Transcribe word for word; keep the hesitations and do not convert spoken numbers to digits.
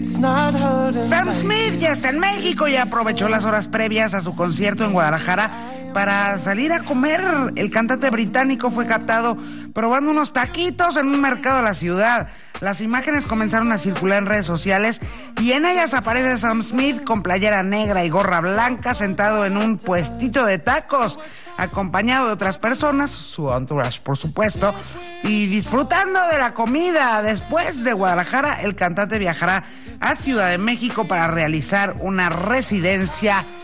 Sam Smith ya está en México y aprovechó las horas previas a su concierto en Guadalajara para salir a comer. El cantante británico fue captado probando unos taquitos en un mercado de la ciudad. Las imágenes comenzaron a circular en redes sociales y en ellas aparece Sam Smith con playera negra y gorra blanca sentado en un puestito de tacos, acompañado de otras personas, su entourage por supuesto, y disfrutando de la comida. Después de Guadalajara, el cantante viajará a Ciudad de México para realizar una residencia